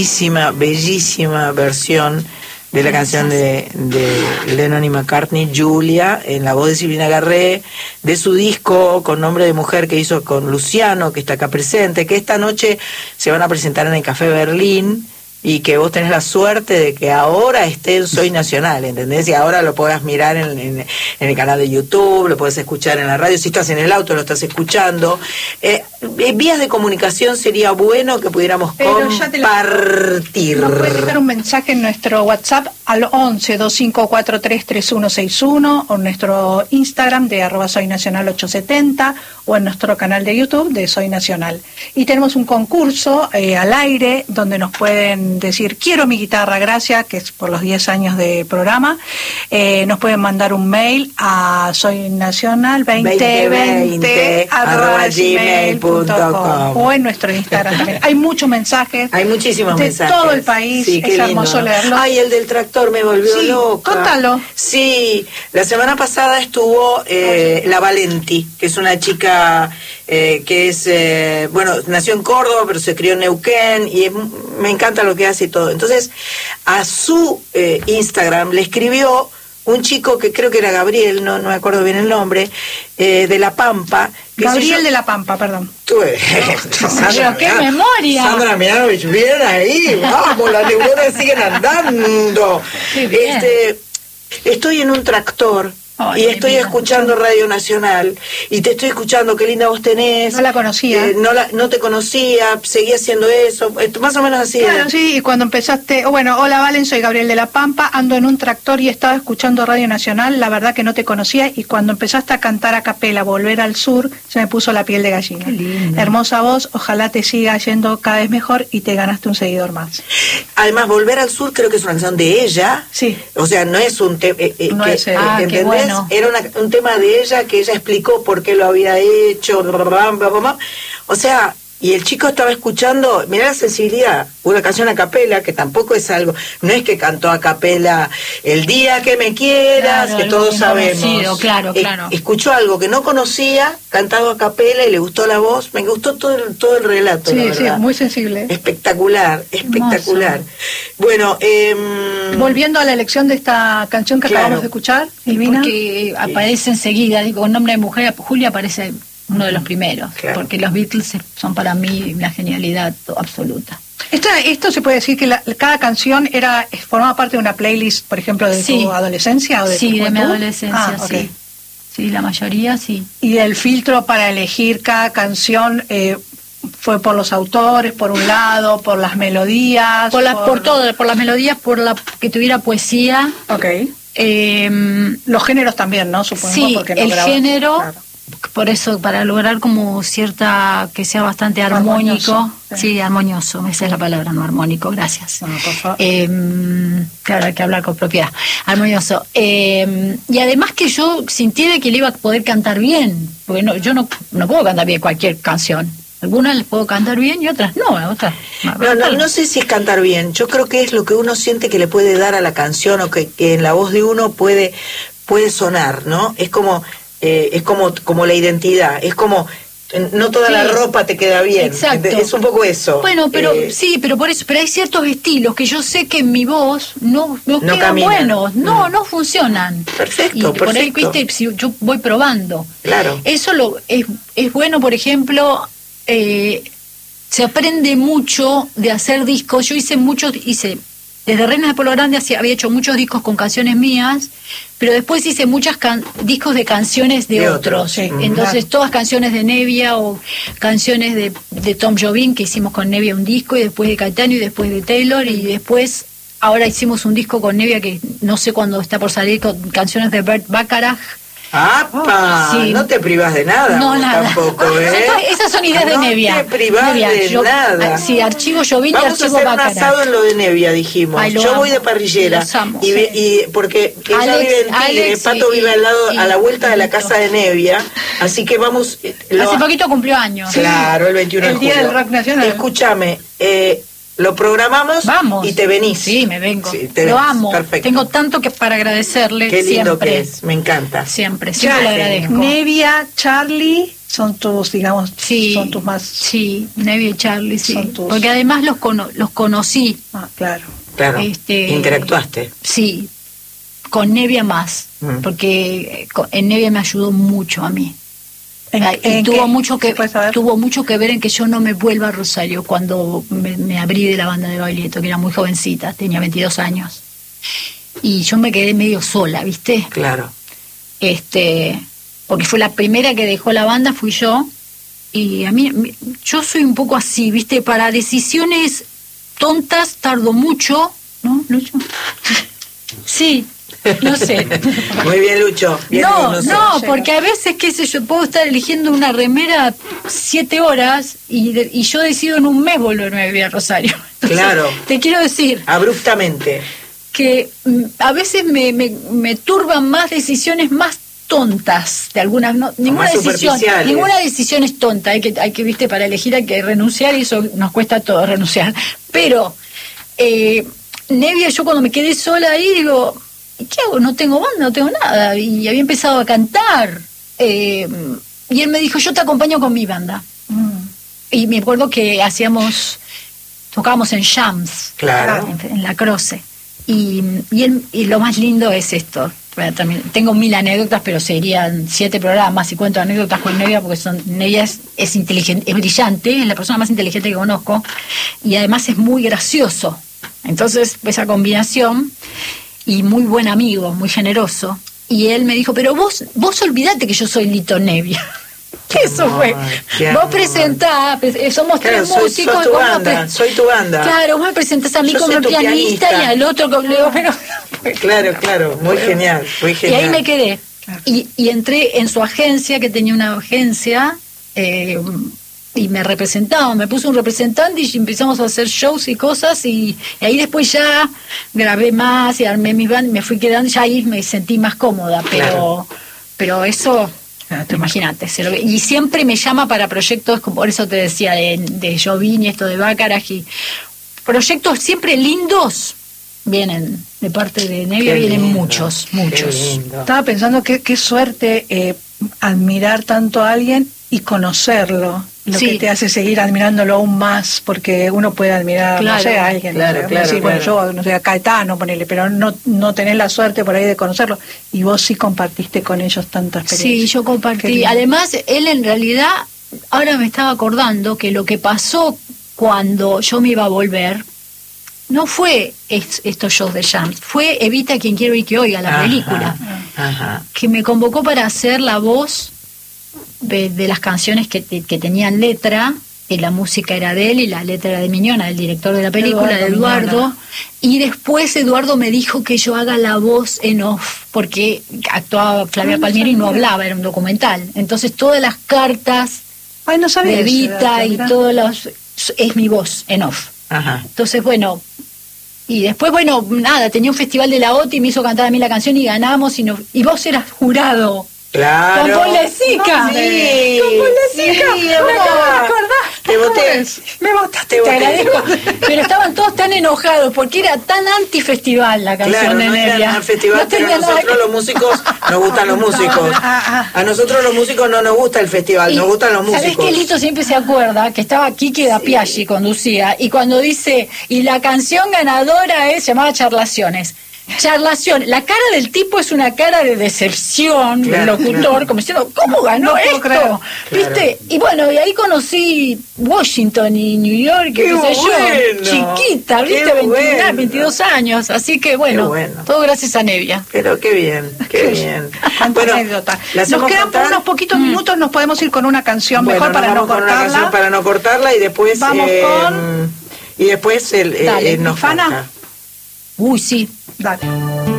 Bellísima versión de la canción de Lennon y McCartney, Julia, en la voz de Silvina Garré, de su disco con nombre de mujer que hizo con Luciano, que está acá presente, que esta noche se van a presentar en el Café Berlín, y que vos tenés la suerte de que ahora esté en Soy Nacional, ¿entendés? Y ahora lo podás mirar en el canal de YouTube, lo podés escuchar en la radio, si estás en el auto lo estás escuchando. Vías de comunicación sería bueno que pudiéramos compartir. Nos puedes dejar un mensaje en nuestro WhatsApp al 11-2543-3161, o en nuestro Instagram de @soynacional870, o en nuestro canal de YouTube de Soy Nacional. Y tenemos un concurso al aire donde nos pueden decir quiero mi guitarra, gracias, que es por los 10 años de programa. Nos pueden mandar un mail a soynacional2020@gmail.com, o en nuestro Instagram también. Hay muchos mensajes. Hay muchísimos de mensajes. todo el país. Sí, es hermoso leerlos. Ay, el del tractor me volvió loca. Contalo. Sí, la semana pasada estuvo la Valenti, que es una chica que es, nació en Córdoba, pero se crió en Neuquén, y me encanta lo que hace y todo. Entonces, a su Instagram le escribió un chico que creo que era Gabriel, no me acuerdo bien el nombre, de La Pampa. Gabriel de La Pampa, perdón. Sandra, ¡qué memoria! Sandra Mianovich, bien ahí, vamos, las neuronas siguen andando. Estoy en un tractor. Y estoy escuchando Radio Nacional, y te estoy escuchando, qué linda voz tenés. No la conocía. No te conocía, seguí haciendo eso, más o menos así. Claro, sí, y cuando empezaste, hola Valen, soy Gabriel de La Pampa, ando en un tractor y estaba escuchando Radio Nacional, la verdad que no te conocía, y cuando empezaste a cantar a capela, Volver al Sur, se me puso la piel de gallina. Qué lindo. Hermosa voz, ojalá te siga yendo cada vez mejor y te ganaste un seguidor más. Además, Volver al Sur creo que es una canción de ella. Sí. O sea, no es un tema... qué bueno. Era un tema de ella que ella explicó por qué lo había hecho, o sea, y el chico estaba escuchando, mirá la sensibilidad, una canción a capela, que tampoco es algo, no es que cantó a capela El día que me quieras, claro, que todos sabemos. Claro. Escuchó algo que no conocía, cantado a capela, y le gustó la voz, me gustó todo el relato, la verdad. Sí, muy sensible. Espectacular. Bueno, volviendo a la elección de esta canción que acabamos de escuchar, Silvina. Porque aparece enseguida, digo, con nombre de mujer, Julia aparece uno de los primeros, porque los Beatles son para mí la genialidad absoluta. Esto se puede decir que cada canción formaba parte de una playlist, por ejemplo, de tu adolescencia o de tu juventud. De mi adolescencia, sí. Okay. Sí, la mayoría sí. Y el filtro para elegir cada canción fue por los autores, por un lado, por las melodías, por todo, por las melodías, por la que tuviera poesía. Okay. Los géneros también, ¿no? Supongo. Sí, porque no el género. Claro. Por eso, para lograr como que sea bastante armónico. Sí, armonioso, esa es la palabra, no armónico, gracias. Bueno, por favor. Claro, hay que hablar con propiedad. Armonioso. Y además que yo sintiera que le iba a poder cantar bien, porque yo no puedo cantar bien cualquier canción. Algunas les puedo cantar bien y otras no, No sé si es cantar bien, yo creo que es lo que uno siente que le puede dar a la canción, o que en la voz de uno puede sonar, ¿no? Es como la identidad, es como no toda la ropa te queda bien. Exacto. Es un poco eso. Bueno, pero pero por eso, pero hay ciertos estilos que yo sé que en mi voz no quedan caminan. Buenos, no funcionan. Perfecto. Por ahí, viste, si yo voy probando. Claro. Eso es bueno, por ejemplo, se aprende mucho de hacer discos. Yo hice desde Reinas de Pueblo Grande había hecho muchos discos con canciones mías, pero después hice muchos discos de canciones de otros. Sí, entonces, todas canciones de Nevia o canciones de Tom Jobim, que hicimos con Nevia un disco, y después de Caetano y después de Taylor, y después ahora hicimos un disco con Nevia que no sé cuándo está por salir, con canciones de Burt Bacharach. Sí. No te privas de nada. No, nada. Tampoco, Esas son ideas de Nevia. No te privas de nada. Sí, archivo Jobim y archivo Bacharach. Vamos a hacer un asado en lo de Nevia, dijimos. Yo voy de parrillera. Los amo, y porque ella vive en Tigre, Pato vive al lado, a la vuelta de la casa de Nevia, así que vamos... Hace poquito cumplió años. Claro, el 21 de julio. El Día del Rock Nacional. Escúchame, lo programamos. Vamos. Y te venís. Sí, me vengo. Sí, lo amo. Perfecto. Tengo tanto que para agradecerle. Qué lindo siempre. que es, me encanta. Siempre le agradezco. Nevia, Charlie, son tus, digamos, Sí, son tus más... Sí, Nevia y Charlie, sí. Son tus- Porque además los conocí. Ah, claro. Claro, interactuaste. Sí, con Nevia más, porque en Nevia me ayudó mucho a mí. Y tuvo mucho que ver en que yo no me vuelva a Rosario cuando me abrí de la banda de Baglietto, que era muy jovencita, tenía 22 años. Y yo me quedé medio sola, ¿viste? Claro. Porque fue la primera que dejó la banda, fui yo. Y a mí, yo soy un poco así, ¿viste? Para decisiones tontas tardo mucho, ¿no, Lucho? Sí, no sé. Muy bien, Lucho. Bien, No, porque a veces, qué sé yo, puedo estar eligiendo una remera 7 horas y yo decido en un mes volverme a vivir a Rosario. Entonces, claro. Te quiero decir abruptamente que a veces me turban más decisiones más tontas de algunas, ninguna decisión es tonta, hay que viste, para elegir hay que renunciar y eso nos cuesta todo renunciar, pero Nevia, yo cuando me quedé sola ahí digo, ¿qué hago? No tengo banda, no tengo nada, y había empezado a cantar, y él me dijo, yo te acompaño con mi banda. Y me acuerdo que tocábamos en jams, claro, en la Croce. Y lo más lindo es esto. Tengo 1000 anécdotas, pero serían 7 programas y cuento anécdotas con Nevia, porque Nevia es inteligente, es brillante, es la persona más inteligente que conozco, y además es muy gracioso. Entonces, esa combinación, y muy buen amigo, muy generoso. Y él me dijo, pero vos olvidate que yo soy Lito Nevia. Eso fue. Vos presentás, somos 3 músicos. Soy tu banda. Claro, vos me presentás a mí como pianista y al otro como... Claro, muy genial, muy genial. Y ahí me quedé. Y entré en su agencia, que tenía una agencia, y me representaba, me puso un representante y empezamos a hacer shows y cosas, y ahí después ya grabé más y armé mi banda, me fui quedando, ya ahí me sentí más cómoda, pero eso... Imagínate, y siempre me llama para proyectos, por eso te decía de Jovini, esto de Bacharach, y proyectos siempre lindos vienen de parte de Nevia, vienen muchos. Estaba pensando qué suerte admirar tanto a alguien y conocerlo, que te hace seguir admirándolo aún más, porque uno puede admirar, no sé, a alguien, yo, no sé, a Caetano, ponele, pero no tenés la suerte por ahí de conocerlo, y vos sí compartiste con ellos tanta experiencia. Sí, yo compartí. Además, él en realidad, ahora me estaba acordando que lo que pasó cuando yo me iba a volver, no fue estos shows de jams, fue Evita quien quiero y que oiga, la película, que me convocó para hacer la voz de las canciones que tenían letra, y la música era de él y la letra era de Miñona, el director de la película, de Eduardo. Y después Eduardo me dijo que yo haga la voz en off, porque actuaba Flavia Palmieri y no hablaba, era un documental. Entonces todas las cartas de Evita y todos es mi voz en off. Entonces, bueno, y después, bueno, nada, tenía un festival de la OTI y me hizo cantar a mí la canción y ganamos, y vos eras jurado. Claro. Con Paul Lezica. Sí. Con Paul Lezica. Sí, me acabo de acordar. Te voté. Me votaste, te agradezco. Pero estaban todos tan enojados porque era tan anti-festival la canción de Nevia. Claro, no festival, pero a nosotros los músicos nos gustan los músicos. A nosotros los músicos no nos gusta el festival, nos gustan los músicos. ¿Sabés que Lito siempre se acuerda que estaba Kiki da Piaggi, conducía, y cuando dice, y la canción ganadora se llamaba Charlaciones. Charlación, la cara del tipo es una cara de decepción, del locutor, como diciendo, ¿cómo ganó esto? ¿Viste? Y bueno, y ahí conocí Washington y New York, qué sé yo, chiquita, ¿viste? 22 años, así que bueno, todo gracias a Nevia. Pero qué bien. Cuánta anécdota. Nos quedan por unos poquitos minutos, nos podemos ir con una canción mejor para no cortarla. Una canción para no cortarla y después vamos con... y después Dale, nos Fana. Uy, sí. Dale.